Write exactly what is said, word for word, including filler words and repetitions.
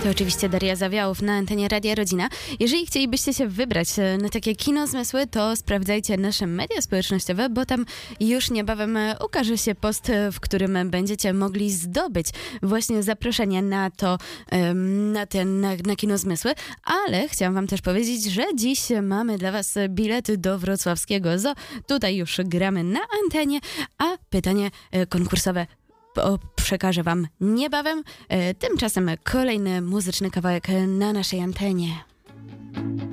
To oczywiście Daria Zawiałów na antenie Radia Rodzina. Jeżeli chcielibyście się wybrać na takie kino zmysły, to sprawdzajcie nasze media społecznościowe, bo tam już niebawem ukaże się post, w którym będziecie mogli zdobyć właśnie zaproszenie na to, na ten, na, na kino zmysły. Ale chciałam wam też powiedzieć, że dziś mamy dla was bilety do wrocławskiego Zoo. Tutaj już gramy na antenie, a pytanie konkursowe O, przekażę wam niebawem. E, tymczasem kolejny muzyczny kawałek na naszej antenie.